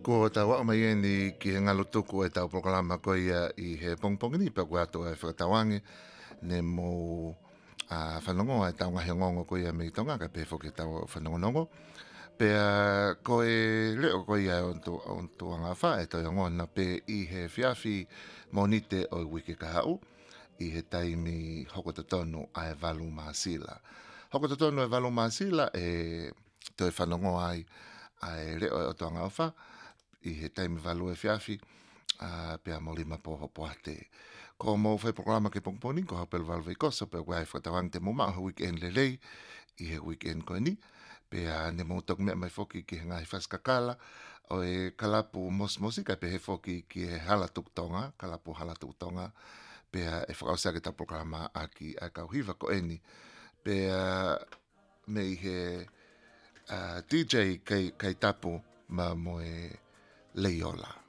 Ko tau au mai ni ki he ngalo tuku e tau programa ko ia I he pongpong ni pa kua to e whakatawangi ne mo whanongo e tau ngahi ngongo ko ia me tonga ka pe whoke tau whanongonongo. Pea ko e leo ko ia on tu anga wha e toi ngona pe I he whiawhi monite o wiki ka hau I he taimi hoko te tonu a e walu maasila. Hoko te tonu e walu maasila e toi whanongo ai a e leo o tu anga wha I he taimi walu e whiawhi pea molima poho poate. Ko mo whai programa ke pongponi ko hapel walu vei kosa pea wai whatawang te mo maa weekend lelei I he weekend ko ni. Pea ne mo tok mea mai foki ki he ngai whaskakala o e kalapu mosika pe he foki ki he halatuk tonga, kalapu halatuk tonga. Pea e whakausake ta programa aki a kauhiwa ko eni. Pea me I he DJ kei tapu ma moe Leiola.